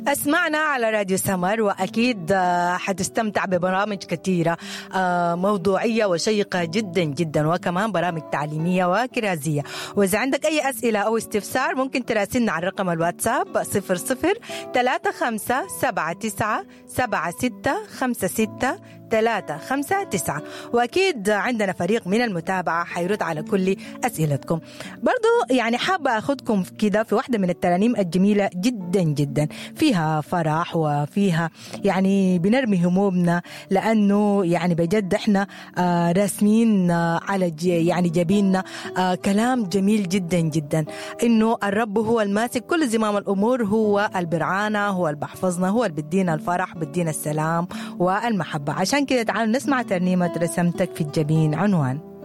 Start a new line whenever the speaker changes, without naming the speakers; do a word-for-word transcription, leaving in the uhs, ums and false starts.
اسمعنا على راديو سمر، وأكيد حتستمتع ببرامج كثيرة موضوعية وشيقة جدا جدا، وكمان برامج تعليمية وكرازية. وإذا عندك أي أسئلة أو استفسار ممكن تراسلنا على رقم الواتساب صفر صفر ثلاثة خمسة سبعة تسعة سبعة ستة خمسة ستة ثلاثة خمسة تسعة. وأكيد عندنا فريق من المتابعة حيرد على كل أسئلتكم. برضو يعني حابة أخذكم كده في واحدة من الترانيم الجميلة جدا جدا، فيها فرح وفيها يعني بنرمي همومنا، لأنه يعني بجد إحنا آه راسمين آه على يعني جبيننا آه كلام جميل جدا جدا، إنه الرب هو الماسك كل زمام الأمور، هو البرعانة، هو اللي بحفظنا، هو اللي بدينا الفرح، بدينا السلام والمحبة. عشان كده تعالوا نسمع ترنيمة رسمتك في الجبين عنوان.